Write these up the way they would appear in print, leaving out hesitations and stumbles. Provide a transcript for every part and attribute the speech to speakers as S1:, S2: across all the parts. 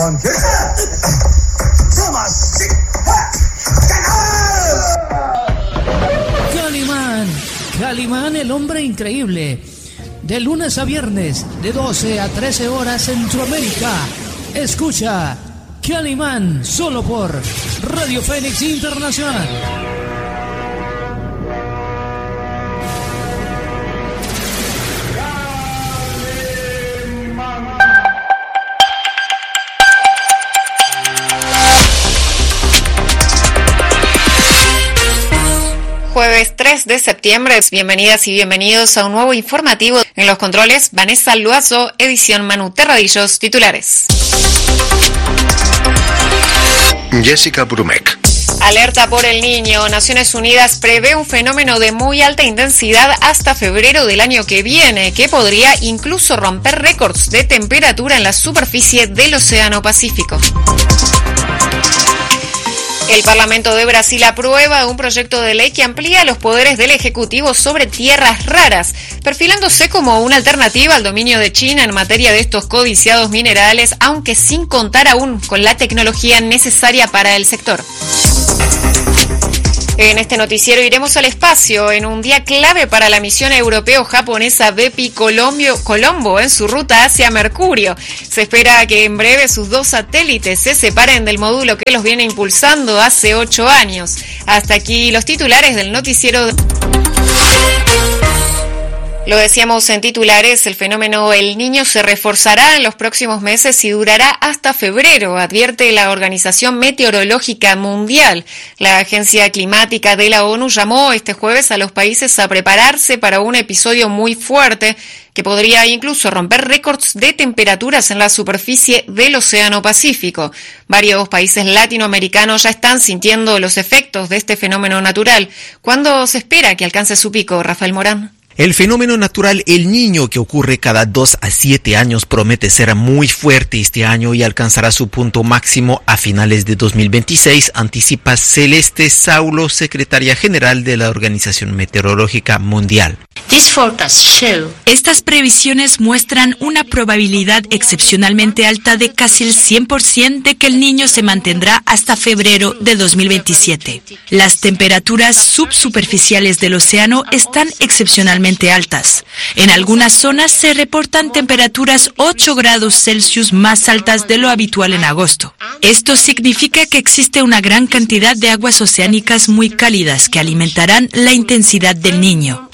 S1: everyone.
S2: Calimán, el hombre increíble. De lunes a viernes, de 12 a 13 horas Centroamérica. Escucha Calimán solo por Radio Fénix Internacional.
S3: Jueves 3 de septiembre, bienvenidas y bienvenidos a un nuevo informativo. En los controles, Vanessa Luazo, edición Manu Terradillos, titulares.
S4: Jessica Brumek.
S3: Alerta por el Niño. Naciones Unidas prevé un fenómeno de muy alta intensidad hasta febrero del año que viene, que podría incluso romper récords de temperatura en la superficie del Océano Pacífico. El Parlamento de Brasil aprueba un proyecto de ley que amplía los poderes del Ejecutivo sobre tierras raras, perfilándose como una alternativa al dominio de China en materia de estos codiciados minerales, aunque sin contar aún con la tecnología necesaria para el sector. En este noticiero iremos al espacio en un día clave para la misión europeo-japonesa Bepi-Colombo en su ruta hacia Mercurio. Se espera que en breve sus dos satélites se separen del módulo que los viene impulsando hace 8 años. Hasta aquí los titulares del noticiero. Lo decíamos en titulares, el fenómeno El Niño se reforzará en los próximos meses y durará hasta febrero, advierte la Organización Meteorológica Mundial. La Agencia Climática de la ONU llamó este jueves a los países a prepararse para un episodio muy fuerte que podría incluso romper récords de temperaturas en la superficie del Océano Pacífico. Varios países latinoamericanos ya están sintiendo los efectos de este fenómeno natural. ¿Cuándo se espera que alcance su pico, Rafael Morán?
S5: El fenómeno natural El Niño, que ocurre cada 2 a 7 años, promete ser muy fuerte este año y alcanzará su punto máximo a finales de 2026, anticipa Celeste Saulo, secretaria general de la Organización Meteorológica Mundial.
S6: Estas previsiones muestran una probabilidad excepcionalmente alta de casi el 100% de que El Niño se mantendrá hasta febrero de 2027. Las temperaturas subsuperficiales del océano están excepcionalmente altas. En algunas zonas se reportan temperaturas 8 grados Celsius más altas de lo habitual en agosto. Esto significa que existe una gran cantidad de aguas oceánicas muy cálidas que alimentarán la intensidad del Niño.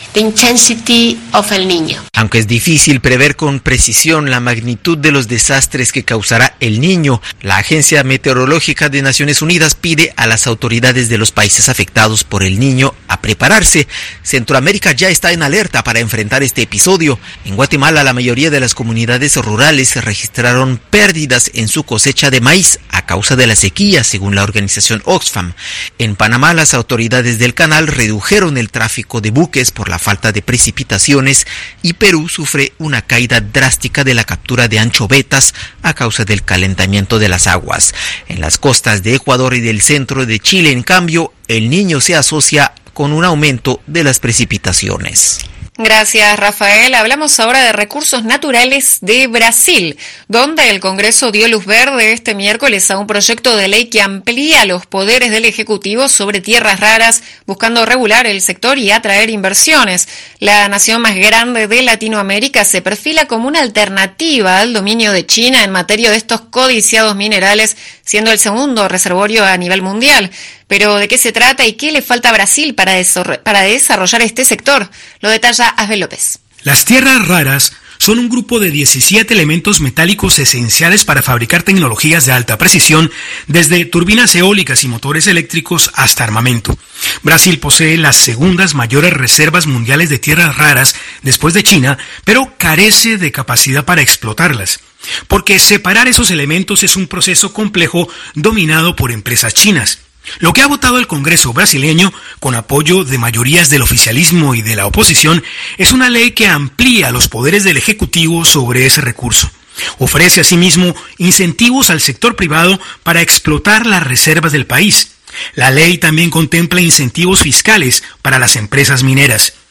S5: Aunque es difícil prever con precisión la magnitud de los desastres que causará El Niño, la Agencia Meteorológica de Naciones Unidas pide a las autoridades de los países afectados por El Niño a prepararse. Centroamérica ya está en alerta para enfrentar este episodio. En Guatemala, la mayoría de las comunidades rurales registraron pérdidas en su cosecha de maíz a causa de la sequía, según la organización Oxfam. En Panamá, las autoridades del canal redujeron el tráfico de buques por la falta de precipitaciones y Perú sufre una caída drástica de la captura de anchovetas a causa del calentamiento de las aguas. En las costas de Ecuador y del centro de Chile, en cambio, El Niño se asocia con un aumento de las precipitaciones.
S3: Gracias, Rafael. Hablamos ahora de recursos naturales de Brasil, donde el Congreso dio luz verde este miércoles a un proyecto de ley que amplía los poderes del Ejecutivo sobre tierras raras, buscando regular el sector y atraer inversiones. La nación más grande de Latinoamérica se perfila como una alternativa al dominio de China en materia de estos codiciados minerales, siendo el segundo reservorio a nivel mundial. Pero ¿de qué se trata y qué le falta a Brasil para desarrollar este sector? Lo detalla Asbel López.
S7: Las tierras raras son un grupo de 17 elementos metálicos esenciales para fabricar tecnologías de alta precisión, desde turbinas eólicas y motores eléctricos hasta armamento. Brasil posee las segundas mayores reservas mundiales de tierras raras después de China, pero carece de capacidad para explotarlas. Porque separar esos elementos es un proceso complejo dominado por empresas chinas. Lo que ha votado el Congreso brasileño, con apoyo de mayorías del oficialismo y de la oposición, es una ley que amplía los poderes del Ejecutivo sobre ese recurso. Ofrece asimismo incentivos al sector privado para explotar las reservas del país. La ley también contempla incentivos fiscales para las empresas mineras.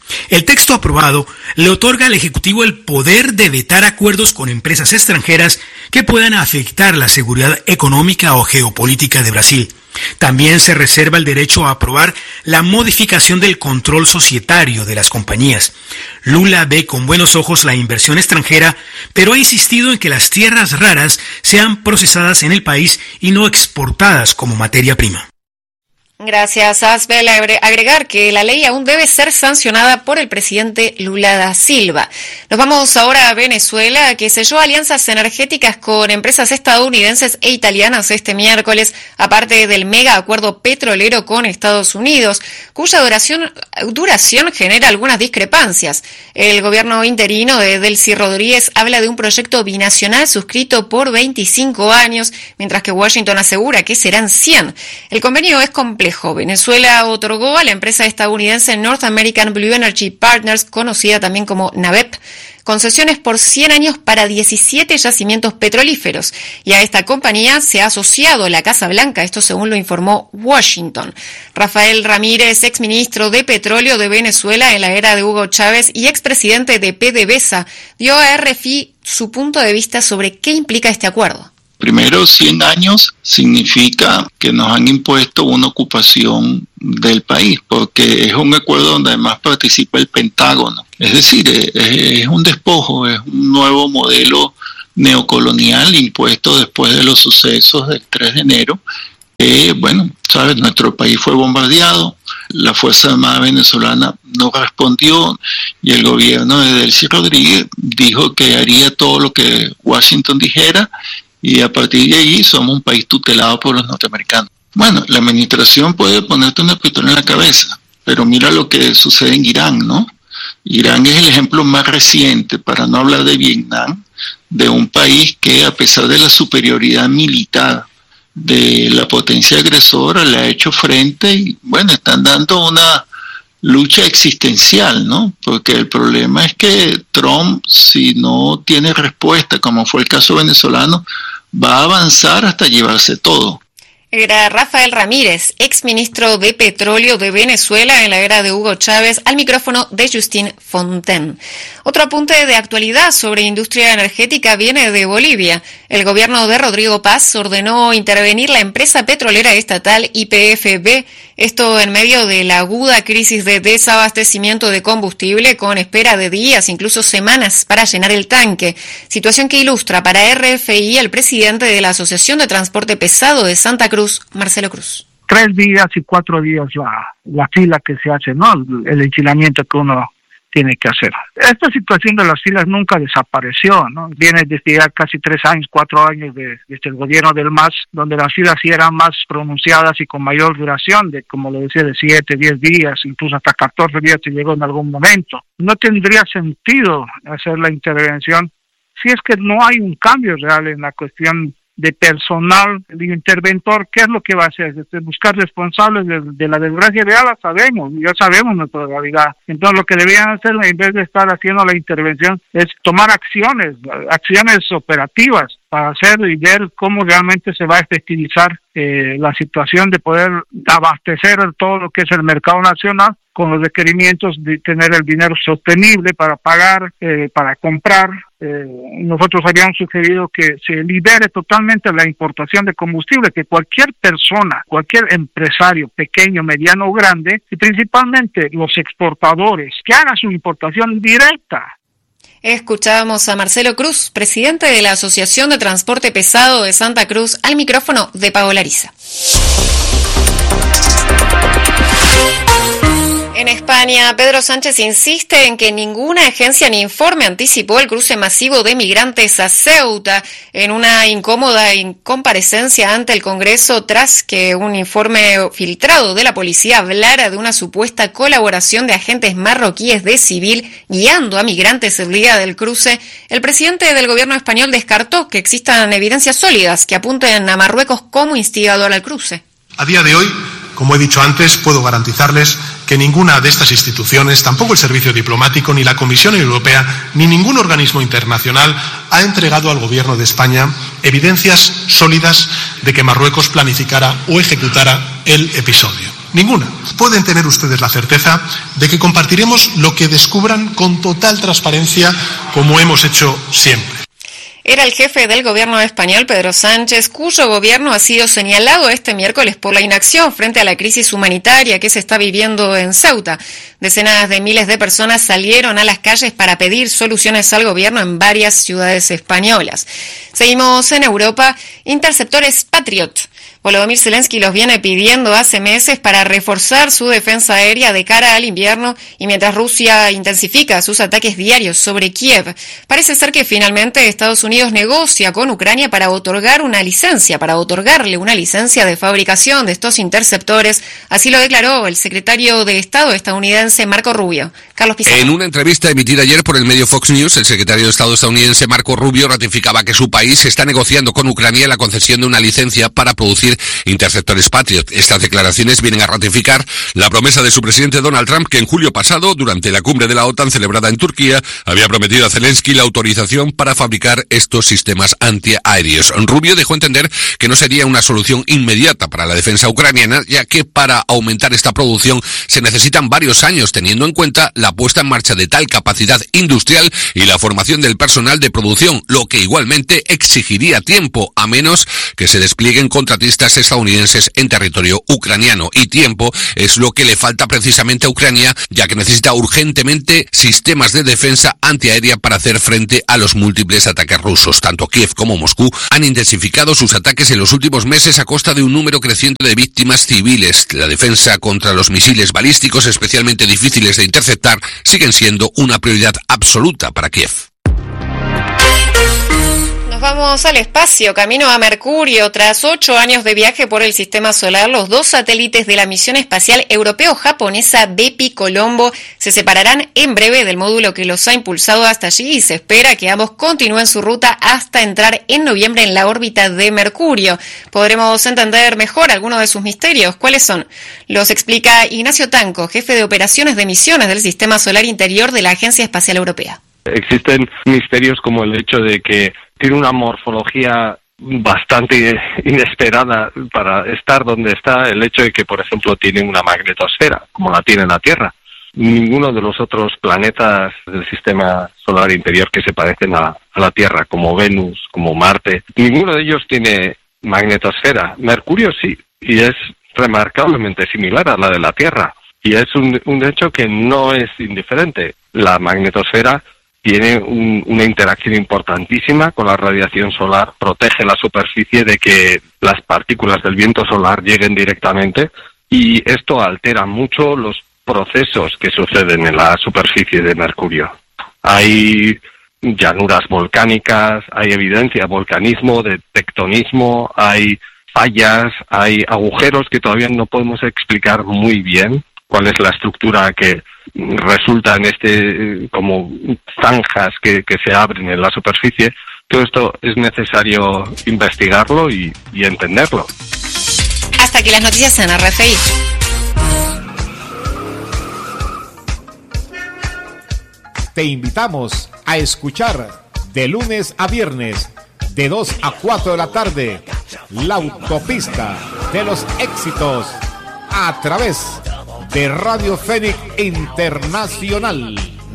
S7: El texto aprobado le otorga al Ejecutivo el poder de vetar acuerdos con empresas extranjeras que puedan afectar la seguridad económica o geopolítica de Brasil. También se reserva el derecho a aprobar la modificación del control societario de las compañías. Lula ve con buenos ojos la inversión extranjera, pero ha insistido en que las tierras raras sean procesadas en el país y no exportadas como materia prima.
S3: Gracias, Asbel. Agregar que la ley aún debe ser sancionada por el presidente Lula da Silva. Nos vamos ahora a Venezuela, que selló alianzas energéticas con empresas estadounidenses e italianas este miércoles, aparte del mega acuerdo petrolero con Estados Unidos, cuya duración genera algunas discrepancias. El gobierno interino de Delcy Rodríguez habla de un proyecto binacional suscrito por 25 años, mientras que Washington asegura que serán 100. El convenio es complejo. Venezuela otorgó a la empresa estadounidense North American Blue Energy Partners, conocida también como NABEP, concesiones por 100 años para 17 yacimientos petrolíferos, y a esta compañía se ha asociado la Casa Blanca, esto según lo informó Washington. Rafael Ramírez, exministro de Petróleo de Venezuela en la era de Hugo Chávez y expresidente de PDVSA, dio a RFI su punto de vista sobre qué implica este acuerdo.
S1: Primero, 100 años significa que nos han impuesto una ocupación del país, porque es un acuerdo donde además participa el Pentágono. Es decir, es un despojo, es un nuevo modelo neocolonial impuesto después de los sucesos del 3 de enero. Sabes, nuestro país fue bombardeado, la Fuerza Armada venezolana no respondió y el gobierno de Delcy Rodríguez dijo que haría todo lo que Washington dijera. Y a partir de ahí somos un país tutelado por los norteamericanos. Bueno, la administración puede ponerte una pistola en la cabeza, pero mira lo que sucede en Irán, ¿no? Irán es el ejemplo más reciente, para no hablar de Vietnam, de un país que a pesar de la superioridad militar de la potencia agresora le ha hecho frente y, están dando una lucha existencial, ¿no? Porque el problema es que Trump, si no tiene respuesta, como fue el caso venezolano, va a avanzar hasta llevarse todo.
S3: Era Rafael Ramírez, exministro de Petróleo de Venezuela en la era de Hugo Chávez, al micrófono de Justin Fontaine. Otro apunte de actualidad sobre industria energética viene de Bolivia. El gobierno de Rodrigo Paz ordenó intervenir la empresa petrolera estatal YPF, esto en medio de la aguda crisis de desabastecimiento de combustible, con espera de días, incluso semanas, para llenar el tanque. Situación que ilustra para RFI el presidente de la Asociación de Transporte Pesado de Santa Cruz, Marcelo Cruz.
S8: 3 días y 4 días la fila que se hace, ¿no? El enchilamiento que uno tiene que hacer. Esta situación de las filas nunca desapareció, ¿no? Viene desde ya casi 3 años, 4 años desde el gobierno del MAS, donde las filas sí eran más pronunciadas y con mayor duración, de como lo decía, de 7, 10 días, incluso hasta 14 días se llegó en algún momento. No tendría sentido hacer la intervención si es que no hay un cambio real en la cuestión de personal, de interventor. ¿Qué es lo que va a hacer? Buscar responsables de la desgracia real, ya sabemos nuestra realidad. Entonces lo que deberían hacer, en vez de estar haciendo la intervención, es tomar acciones operativas para hacer y ver cómo realmente se va a efectivizar la situación de poder abastecer todo lo que es el mercado nacional con los requerimientos de tener el dinero sostenible para pagar, para comprar. Nosotros habíamos sugerido que se libere totalmente la importación de combustible, que cualquier persona, cualquier empresario, pequeño, mediano o grande, y principalmente los exportadores, que hagan su importación directa.
S3: Escuchábamos a Marcelo Cruz, presidente de la Asociación de Transporte Pesado de Santa Cruz, al micrófono de Paola Ariza. En España, Pedro Sánchez insiste en que ninguna agencia ni informe anticipó el cruce masivo de migrantes a Ceuta en una incómoda comparecencia ante el Congreso tras que un informe filtrado de la policía hablara de una supuesta colaboración de agentes marroquíes de civil guiando a migrantes el día del cruce. El presidente del gobierno español descartó que existan evidencias sólidas que apunten a Marruecos como instigador al cruce.
S9: A día de hoy, como he dicho antes, puedo garantizarles que ninguna de estas instituciones, tampoco el Servicio Diplomático, ni la Comisión Europea, ni ningún organismo internacional ha entregado al Gobierno de España evidencias sólidas de que Marruecos planificara o ejecutara el episodio. Ninguna. Pueden tener ustedes la certeza de que compartiremos lo que descubran con total transparencia, como hemos hecho siempre.
S3: Era el jefe del gobierno español, Pedro Sánchez, cuyo gobierno ha sido señalado este miércoles por la inacción frente a la crisis humanitaria que se está viviendo en Ceuta. Decenas de miles de personas salieron a las calles para pedir soluciones al gobierno en varias ciudades españolas. Seguimos en Europa. Interceptores Patriot. Volodymyr Zelensky los viene pidiendo hace meses para reforzar su defensa aérea de cara al invierno y mientras Rusia intensifica sus ataques diarios sobre Kiev. Parece ser que finalmente Estados Unidos negocia con Ucrania para otorgarle una licencia de fabricación de estos interceptores. Así lo declaró el secretario de Estado estadounidense Marco Rubio. Carlos Pizarro.
S10: En una entrevista emitida ayer por el medio Fox News, el secretario de Estado estadounidense Marco Rubio ratificaba que su país está negociando con Ucrania la concesión de una licencia para producir interceptores Patriot. Estas declaraciones vienen a ratificar la promesa de su presidente Donald Trump, que en julio pasado, durante la cumbre de la OTAN celebrada en Turquía, había prometido a Zelensky la autorización para fabricar estos sistemas antiaéreos. Rubio dejó entender que no sería una solución inmediata para la defensa ucraniana, ya que para aumentar esta producción se necesitan varios años, teniendo en cuenta la puesta en marcha de tal capacidad industrial y la formación del personal de producción, lo que igualmente exigiría tiempo, a menos que se desplieguen contratistas estadounidenses en territorio ucraniano. Y tiempo es lo que le falta precisamente a Ucrania, ya que necesita urgentemente sistemas de defensa antiaérea para hacer frente a los múltiples ataques rusos. Tanto Kiev como Moscú han intensificado sus ataques en los últimos meses a costa de un número creciente de víctimas civiles. La defensa contra los misiles balísticos, especialmente difíciles de interceptar, siguen siendo una prioridad absoluta para Kiev.
S3: Nos vamos al espacio, camino a Mercurio. Tras 8 años de viaje por el sistema solar, los 2 satélites de la misión espacial europeo-japonesa Bepi-Colombo se separarán en breve del módulo que los ha impulsado hasta allí y se espera que ambos continúen su ruta hasta entrar en noviembre en la órbita de Mercurio. Podremos entender mejor algunos de sus misterios. ¿Cuáles son? Los explica Ignacio Tanco, jefe de operaciones de misiones del Sistema Solar Interior de la Agencia Espacial Europea.
S11: Existen misterios como el hecho de que tiene una morfología bastante inesperada para estar donde está, el hecho de que, por ejemplo, tiene una magnetosfera, como la tiene la Tierra. Ninguno de los otros planetas del sistema solar interior que se parecen a la Tierra, como Venus, como Marte, ninguno de ellos tiene magnetosfera. Mercurio sí, y es remarcablemente similar a la de la Tierra. Y es un hecho que no es indiferente. La magnetosfera tiene una interacción importantísima con la radiación solar, protege la superficie de que las partículas del viento solar lleguen directamente y esto altera mucho los procesos que suceden en la superficie de Mercurio. Hay llanuras volcánicas, hay evidencia de volcanismo, de tectonismo, hay fallas, hay agujeros que todavía no podemos explicar muy bien cuál es la estructura que resulta en como zanjas que se abren en la superficie. Todo esto es necesario investigarlo y entenderlo.
S3: Hasta aquí las noticias en RFI.
S12: Te invitamos a escuchar de lunes a viernes de 2 a 4 de la tarde La Autopista de los Éxitos a través de Radio Fénix Internacional.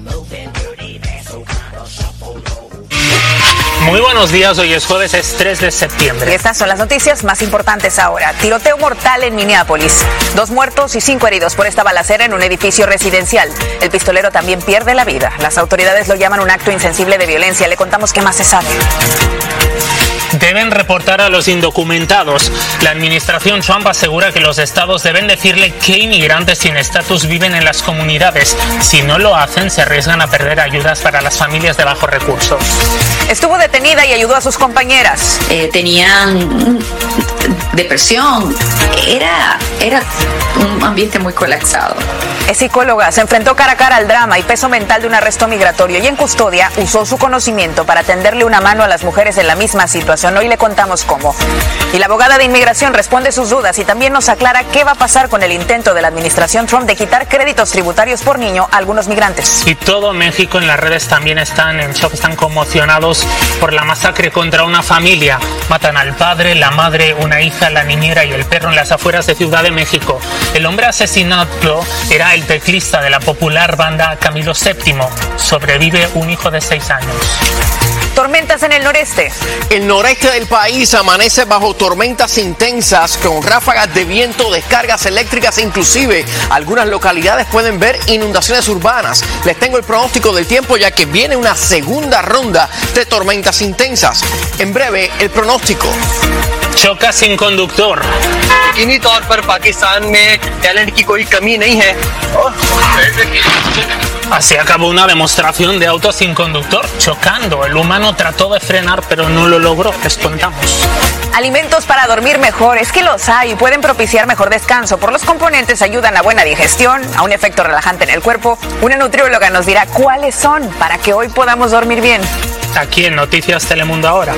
S13: Muy buenos días, hoy es jueves, es 3 de septiembre.
S14: Y estas son las noticias más importantes ahora. Tiroteo mortal en Minneapolis. 2 muertos y 5 heridos por esta balacera en un edificio residencial. El pistolero también pierde la vida. Las autoridades lo llaman un acto insensible de violencia. Le contamos qué más se sabe.
S13: Deben reportar a los indocumentados. La administración Trump asegura que los estados deben decirle qué inmigrantes sin estatus viven en las comunidades. Si no lo hacen, se arriesgan a perder ayudas para las familias de bajos recursos.
S14: Estuvo detenida y ayudó a sus compañeras.
S15: Tenían depresión. Era un ambiente muy colapsado.
S14: Es psicóloga, se enfrentó cara a cara al drama y peso mental de un arresto migratorio y en custodia usó su conocimiento para tenderle una mano a las mujeres en la misma situación. Hoy le contamos cómo. Y la abogada de inmigración responde sus dudas y también nos aclara qué va a pasar con el intento de la administración Trump de quitar créditos tributarios por niño a algunos migrantes.
S13: Y todo México en las redes también están en shock, están conmocionados por la masacre contra una familia. Matan al padre, la madre, un una hija, la niñera y el perro en las afueras de Ciudad de México. El hombre asesinado era el teclista de la popular banda Camilo VII. Sobrevive un hijo de 6 años.
S14: Tormentas en el noreste.
S16: El noreste del país amanece bajo tormentas intensas con ráfagas de viento, descargas eléctricas e inclusive algunas localidades pueden ver inundaciones urbanas. Les tengo el pronóstico del tiempo ya que viene una segunda ronda de tormentas intensas. En breve, el pronóstico.
S13: Choca sin conductor.
S16: यकीनी तौर पर पाकिस्तान में टैलेंट की कोई कमी नहीं है.
S13: Así acabó una demostración de auto sin conductor, chocando. El humano trató de frenar, pero no lo logró. Les contamos.
S14: Alimentos para dormir mejor. Es que los hay y pueden propiciar mejor descanso. Por los componentes ayudan a buena digestión, a un efecto relajante en el cuerpo. Una nutrióloga nos dirá cuáles son para que hoy podamos dormir bien.
S13: Aquí en Noticias Telemundo Ahora.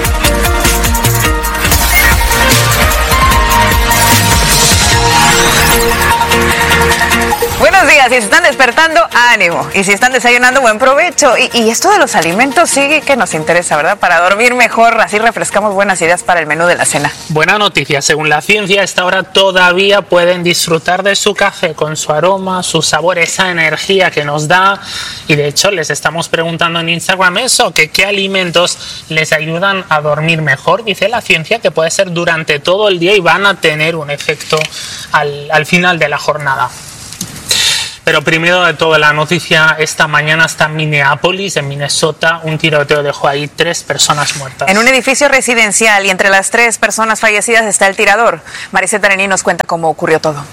S14: Buenos días, si se están despertando, ánimo. Y si están desayunando, buen provecho. Y esto de los alimentos sí que nos interesa, ¿verdad? Para dormir mejor, así refrescamos buenas ideas para el menú de la cena.
S13: Buena noticia, según la ciencia, a esta hora todavía pueden disfrutar de su café con su aroma, su sabor, esa energía que nos da. Y de hecho, les estamos preguntando en Instagram eso, que qué alimentos les ayudan a dormir mejor. Dice la ciencia que puede ser durante todo el día y van a tener un efecto al final de la jornada. Pero primero de todo, la noticia esta mañana está en Minneapolis, en Minnesota. Un tiroteo dejó ahí 3 personas muertas.
S14: En un edificio residencial y entre las 3 personas fallecidas está el tirador. Mariceta Arenín nos cuenta cómo ocurrió todo.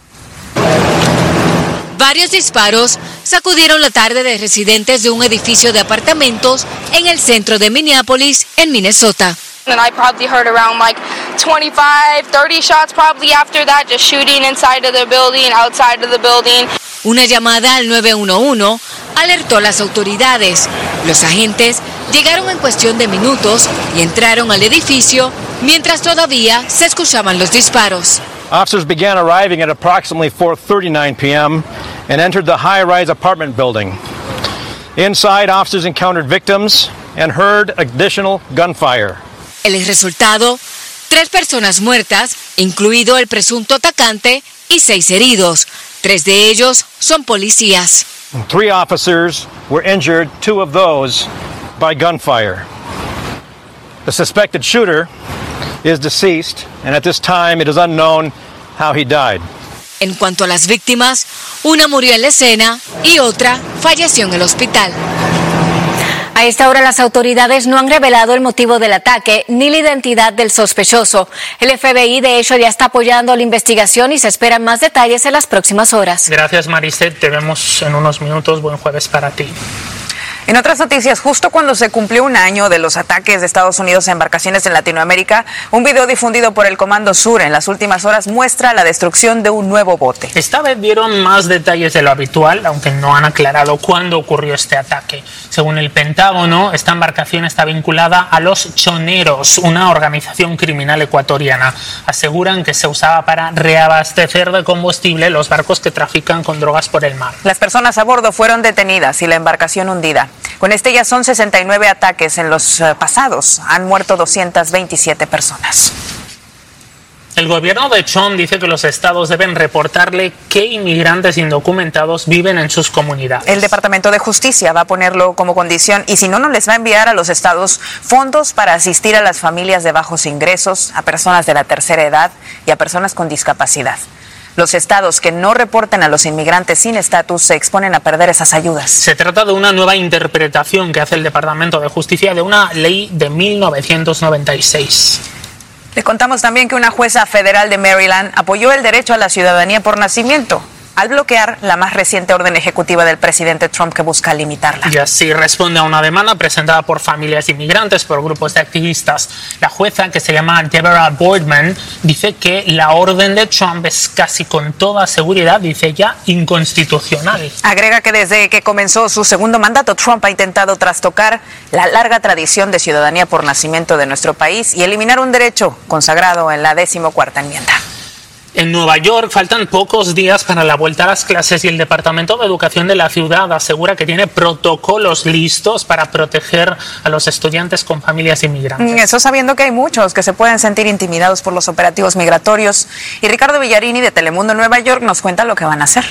S17: Varios disparos sacudieron la tarde de residentes de un edificio de apartamentos en el centro de Minneapolis, en Minnesota.
S18: And I probably heard around like 25, 30 shots probably after that, just shooting inside of the building, outside of the building.
S17: Una llamada al 911 alertó a las autoridades. Los agentes llegaron en cuestión de minutos y entraron al edificio mientras todavía se escuchaban los disparos.
S19: Officers began arriving at approximately 4:39 p.m. and entered the high-rise apartment building. Inside, officers encountered victims and heard additional gunfire.
S17: El resultado, 3 personas muertas, incluido el presunto atacante, y 6 heridos. 3 de ellos son policías.
S19: 3 officers were injured, 2 of those by gunfire. The suspected shooter is deceased, and at this time it is unknown how he died.
S17: En cuanto a las víctimas, una murió en la escena y otra falleció en el hospital.
S20: A esta hora las autoridades no han revelado el motivo del ataque ni la identidad del sospechoso. El FBI de hecho ya está apoyando la investigación y se esperan más detalles en las próximas horas.
S13: Gracias, Maricet, te vemos en unos minutos. Buen jueves para ti.
S14: En otras noticias, justo cuando se cumplió un año de los ataques de Estados Unidos a embarcaciones en Latinoamérica, un video difundido por el Comando Sur en las últimas horas muestra la destrucción de un nuevo bote.
S13: Esta vez dieron más detalles de lo habitual, aunque no han aclarado cuándo ocurrió este ataque. Según el Pentágono, esta embarcación está vinculada a los Choneros, una organización criminal ecuatoriana. Aseguran que se usaba para reabastecer de combustible los barcos que trafican con drogas por el mar.
S14: Las personas a bordo fueron detenidas y la embarcación hundida. Con este ya son 69 ataques en los pasados. Han muerto 227 personas.
S13: El gobierno de Trump dice que los estados deben reportarle qué inmigrantes indocumentados viven en sus comunidades.
S14: El Departamento de Justicia va a ponerlo como condición y si no, no les va a enviar a los estados fondos para asistir a las familias de bajos ingresos, a personas de la tercera edad y a personas con discapacidad. Los estados que no reporten a los inmigrantes sin estatus se exponen a perder esas ayudas.
S13: Se trata de una nueva interpretación que hace el Departamento de Justicia de una ley de 1996.
S14: Le contamos también que una jueza federal de Maryland apoyó el derecho a la ciudadanía por nacimiento al bloquear la más reciente orden ejecutiva del presidente Trump que busca limitarla.
S13: Y así responde a una demanda presentada por familias inmigrantes, por grupos de activistas. La jueza, que se llama Deborah Boardman, dice que la orden de Trump es casi con toda seguridad, dice ella, inconstitucional.
S14: Agrega que desde que comenzó su segundo mandato, Trump ha intentado trastocar la larga tradición de ciudadanía por nacimiento de nuestro país y eliminar un derecho consagrado en la 14ª enmienda.
S13: En Nueva York faltan pocos días para la vuelta a las clases y el Departamento de Educación de la ciudad asegura que tiene protocolos listos para proteger a los estudiantes con familias inmigrantes.
S14: Eso sabiendo que hay muchos que se pueden sentir intimidados por los operativos migratorios. Y Ricardo Villarini de Telemundo Nueva York nos cuenta lo que van a hacer.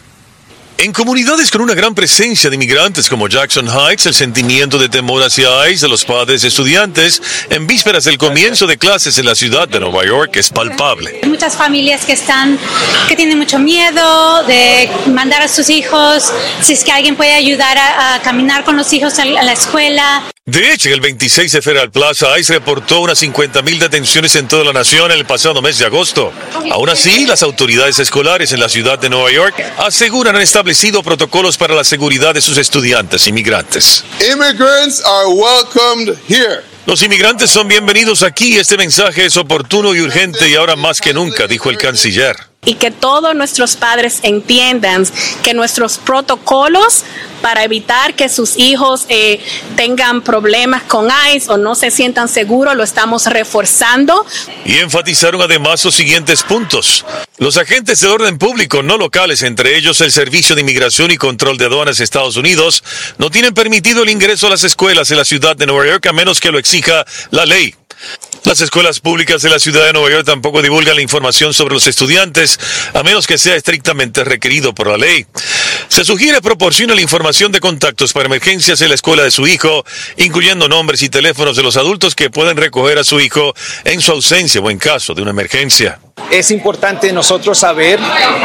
S21: En comunidades con una gran presencia de inmigrantes como Jackson Heights, el sentimiento de temor hacia ICE de los padres estudiantes en vísperas del comienzo de clases en la ciudad de Nueva York es palpable.
S22: Hay muchas familias que tienen mucho miedo de mandar a sus hijos, si es que alguien puede ayudar a caminar con los hijos a la escuela.
S21: De hecho, en el 26 de Federal Plaza, ICE reportó unas 50,000 detenciones en toda la nación en el pasado mes de agosto. Aún así, las autoridades escolares en la ciudad de Nueva York aseguran han establecido protocolos para la seguridad de sus estudiantes inmigrantes.
S23: Immigrants are welcomed here.
S21: Los inmigrantes son bienvenidos aquí. Este mensaje es oportuno y urgente y ahora más que nunca, dijo el canciller.
S24: Y que todos nuestros padres entiendan que nuestros protocolos para evitar que sus hijos tengan problemas con ICE o no se sientan seguros, lo estamos reforzando.
S21: Y enfatizaron además los siguientes puntos. Los agentes de orden público no locales, entre ellos el Servicio de Inmigración y Control de Aduanas de Estados Unidos, no tienen permitido el ingreso a las escuelas de la ciudad de Nueva York a menos que lo exija la ley. Las escuelas públicas de la ciudad de Nueva York tampoco divulgan la información sobre los estudiantes, a menos que sea estrictamente requerido por la ley. Se sugiere proporcione la información de contactos para emergencias en la escuela de su hijo, incluyendo nombres y teléfonos de los adultos que pueden recoger a su hijo en su ausencia o en caso de una emergencia.
S25: Es importante nosotros saber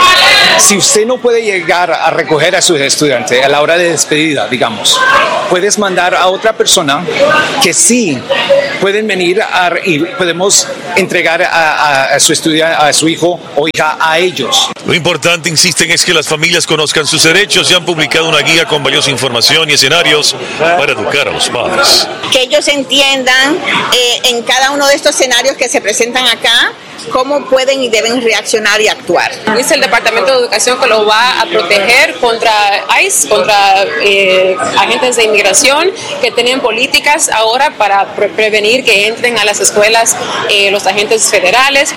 S25: si usted no puede llegar a recoger a sus estudiantes a la hora de despedida, digamos. Puedes mandar a otra persona que sí pueden venir y podemos entregar a su estudiante, a su hijo o hija a ellos.
S21: Lo importante, insisten, es que las familias conozcan sus derechos y han publicado una guía con valiosa información y escenarios para educar a los padres.
S26: Que ellos entiendan en cada uno de estos escenarios que se presentan acá, cómo pueden y deben reaccionar y actuar.
S27: Es el Departamento de Educación que lo va a proteger contra ICE, contra agentes de inmigración que tienen políticas ahora para prevenir que entren a las escuelas los agentes federales.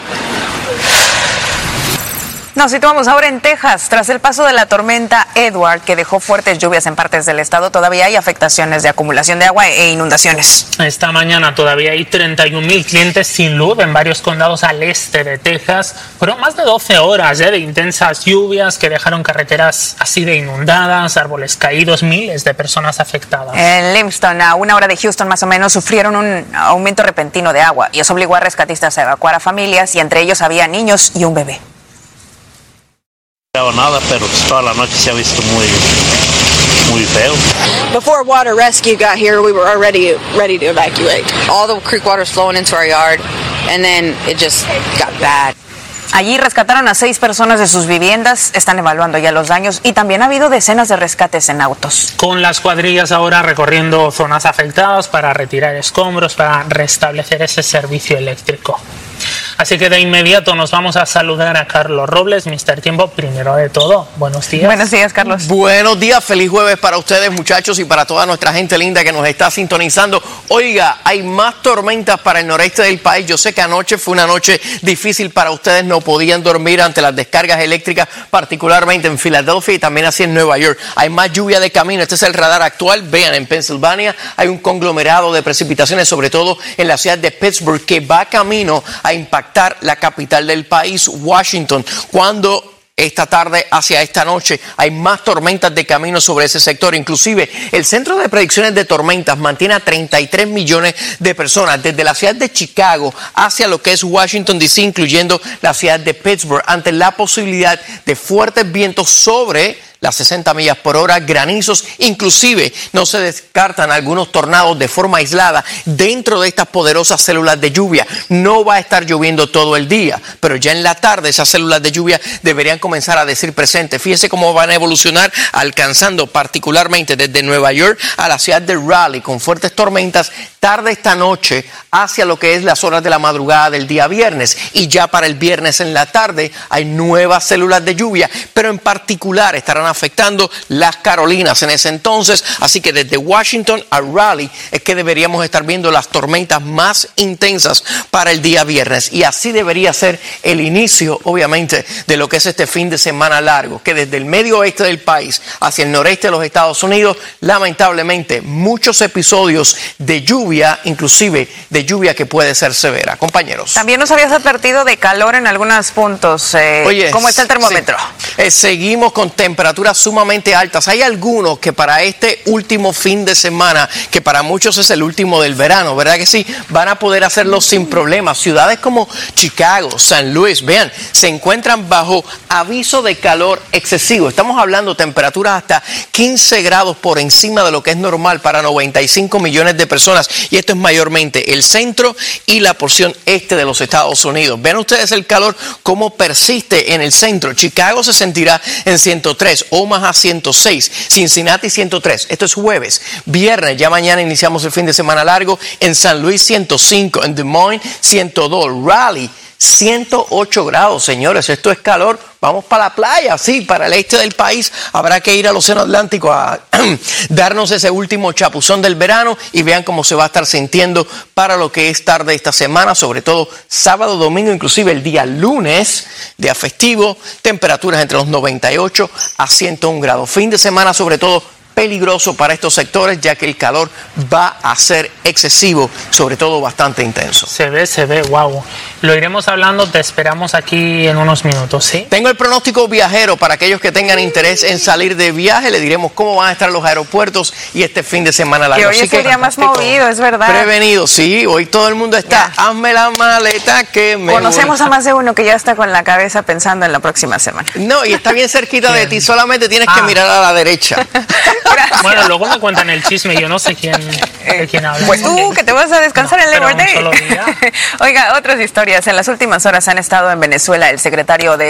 S14: Nos situamos ahora en Texas. Tras el paso de la tormenta Edward, que dejó fuertes lluvias en partes del estado, todavía hay afectaciones de acumulación de agua e inundaciones.
S13: Esta mañana todavía hay 31,000 clientes sin luz en varios condados al este de Texas. Fueron más de 12 horas de intensas lluvias que dejaron carreteras así de inundadas, árboles caídos, miles de personas afectadas.
S14: En Livingston, a 1 hora de Houston más o menos, sufrieron un aumento repentino de agua y eso obligó a rescatistas a evacuar a familias y entre ellos había niños y un bebé.
S28: Nada, pero toda la noche se ha visto muy feo.
S29: Before water rescue got here, we were already ready to evacuate. All the creek water's flowing into our yard, and then it just got bad.
S14: Allí rescataron a 6 personas de sus viviendas, están evaluando ya los daños y también ha habido decenas de rescates en autos.
S13: Con las cuadrillas ahora recorriendo zonas afectadas para retirar escombros, para restablecer ese servicio eléctrico. Así que de inmediato nos vamos a saludar a Carlos Robles, Mr. Tiempo. Primero de todo, buenos días.
S14: Buenos días, Carlos.
S16: Buenos días, feliz jueves para ustedes, muchachos, y para toda nuestra gente linda que nos está sintonizando. Oiga, hay más tormentas para el noreste del país. Yo sé que anoche fue una noche difícil para ustedes, no podían dormir ante las descargas eléctricas, particularmente en Filadelfia y también así en Nueva York. Hay más lluvia de camino, este es el radar actual. Vean, en Pensilvania hay un conglomerado de precipitaciones, sobre todo en la ciudad de Pittsburgh, que va camino a impactar la capital del país, Washington, cuando esta tarde hacia esta noche hay más tormentas de camino sobre ese sector. Inclusive el Centro de Predicciones de Tormentas mantiene a 33 millones de personas desde la ciudad de Chicago hacia lo que es Washington DC, incluyendo la ciudad de Pittsburgh, ante la posibilidad de fuertes vientos sobre las 60 millas por hora, granizos, inclusive no se descartan algunos tornados de forma aislada dentro de estas poderosas células de lluvia. No va a estar lloviendo todo el día, pero ya en la tarde esas células de lluvia deberían comenzar a decir presente. Fíjense cómo van a evolucionar, alcanzando particularmente desde Nueva York a la ciudad de Raleigh con fuertes tormentas tarde esta noche hacia lo que es las horas de la madrugada del día viernes. Y ya para el viernes en la tarde hay nuevas células de lluvia, pero en particular estarán afectando las Carolinas en ese entonces. Así que desde Washington a Raleigh es que deberíamos estar viendo las tormentas más intensas para el día viernes. Y así debería ser el inicio, obviamente, de lo que es este fin de semana largo, que desde el medio oeste del país hacia el noreste de los Estados Unidos, lamentablemente, muchos episodios de lluvia, inclusive de lluvia que puede ser severa. Compañeros.
S14: También nos habías advertido de calor en algunos puntos.
S16: Oye,
S14: ¿cómo está el termómetro?
S16: Sí. Seguimos con temperaturas sumamente altas. Hay algunos que para este último fin de semana, que para muchos es el último del verano, ¿verdad que sí? Van a poder hacerlo sin problemas. Ciudades como Chicago, San Luis, vean, se encuentran bajo aviso de calor excesivo. Estamos hablando de temperaturas hasta 15 grados por encima de lo que es normal para 95 millones de personas. Y esto es mayormente el centro y la porción este de los Estados Unidos. Vean ustedes el calor, cómo persiste en el centro. Chicago se sentirá en 103, Omaha 106, Cincinnati 103. Esto es jueves. Viernes, ya mañana iniciamos el fin de semana largo. En San Luis 105, en Des Moines 102, Raleigh 108 grados, señores. Esto es calor. Vamos para la playa, sí, para el este del país. Habrá que ir al Océano Atlántico a darnos ese último chapuzón del verano y vean cómo se va a estar sintiendo para lo que es tarde esta semana, sobre todo sábado, domingo, inclusive el día lunes, día festivo, temperaturas entre los 98 a 101 grados. Fin de semana, sobre todo, peligroso para estos sectores, ya que el calor va a ser excesivo, sobre todo bastante intenso.
S13: Se ve, wow. Lo iremos hablando, te esperamos aquí en unos minutos, ¿sí?
S16: Tengo el pronóstico viajero para aquellos que tengan interés en salir de viaje. Le diremos cómo van a estar los aeropuertos y este fin de semana largo.
S14: Que hoy es el día más movido, es verdad.
S16: Prevenido, sí, hoy todo el mundo está, ya. Hazme la maleta que me
S14: Conocemos a más de uno que ya está con la cabeza pensando en la próxima semana.
S16: No, y está bien cerquita de ti, solamente tienes que mirar a la derecha.
S14: Gracias.
S13: Bueno, luego me cuentan el chisme, yo no sé de quién habla.
S14: Pues tú, que te vas a descansar en Labor Day. Oiga, otras historias. En las últimas horas han estado en Venezuela el secretario de